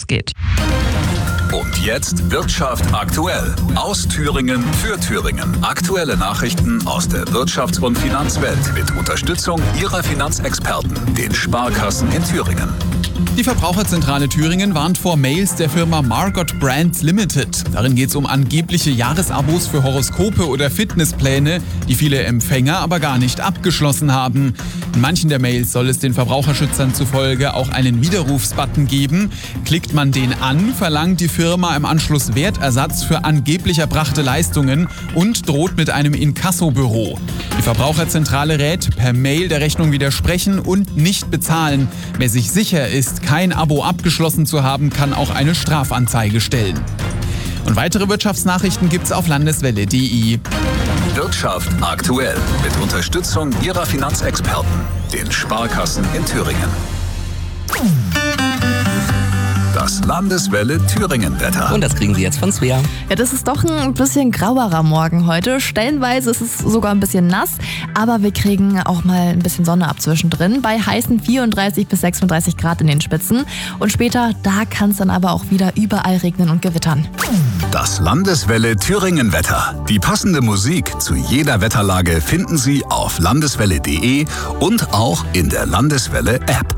losgeht. Und jetzt Wirtschaft aktuell. Aus Thüringen für Thüringen. Aktuelle Nachrichten aus der Wirtschafts- und Finanzwelt mit Unterstützung Ihrer Finanzexperten, den Sparkassen in Thüringen. Die Verbraucherzentrale Thüringen warnt vor Mails der Firma Margot Brands Limited. Darin geht es um angebliche Jahresabos für Horoskope oder Fitnesspläne, die viele Empfänger aber gar nicht abgeschlossen haben. In manchen der Mails soll es den Verbraucherschützern zufolge auch einen Widerrufsbutton geben. Klickt man den an, verlangt die Firma im Anschluss Wertersatz für angeblich erbrachte Leistungen und droht mit einem Inkassobüro. Die Verbraucherzentrale rät, per Mail der Rechnung widersprechen und nicht bezahlen. Wer sich sicher ist, kein Abo abgeschlossen zu haben, kann auch eine Strafanzeige stellen. Und weitere Wirtschaftsnachrichten gibt's auf landeswelle.de. Wirtschaft aktuell mit Unterstützung Ihrer Finanzexperten, den Sparkassen in Thüringen. Das Landeswelle Thüringen-Wetter. Und das kriegen Sie jetzt von Svea. Ja, das ist doch ein bisschen grauerer Morgen heute. Stellenweise ist es sogar ein bisschen nass, aber wir kriegen auch mal ein bisschen Sonne ab zwischendrin bei heißen 34 bis 36 Grad in den Spitzen. Und später, da kann es dann aber auch wieder überall regnen und gewittern. Das Landeswelle Thüringen-Wetter. Die passende Musik zu jeder Wetterlage finden Sie auf landeswelle.de und auch in der Landeswelle-App.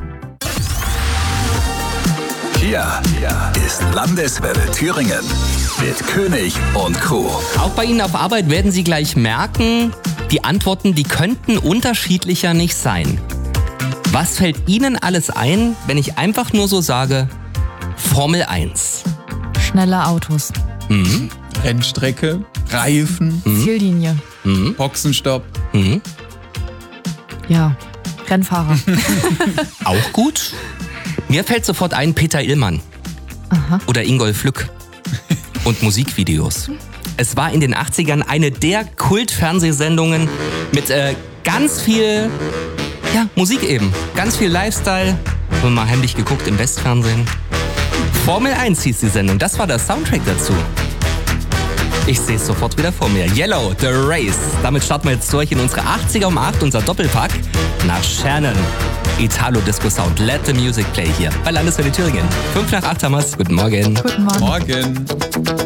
Hier ist Landeswelle Thüringen mit König und Crew. Auch bei Ihnen auf Arbeit werden Sie gleich merken, die Antworten, die könnten unterschiedlicher nicht sein. Was fällt Ihnen alles ein, wenn ich einfach nur so sage, Formel 1? Schnelle Autos. Rennstrecke, Reifen, Ziellinie. Boxenstopp. Ja, Rennfahrer. Auch gut. Mir fällt sofort ein Peter Illmann. Oder Ingolf Lück. Und Musikvideos. Es war in den 80ern eine der Kult-Fernsehsendungen mit ganz viel Musik eben. Ganz viel Lifestyle. Haben wir mal heimlich geguckt im Westfernsehen. Formel 1 hieß die Sendung. Das war der Soundtrack dazu. Ich sehe es sofort wieder vor mir. Yellow, The Race. Damit starten wir jetzt durch in unsere 80er um 8, unser Doppelpack. Nach Shannon. Italo Disco Sound. Let the Music Play hier bei Landeswelle Thüringen. 5 nach 8 haben wir's. Guten Morgen. Guten Morgen. Morgen.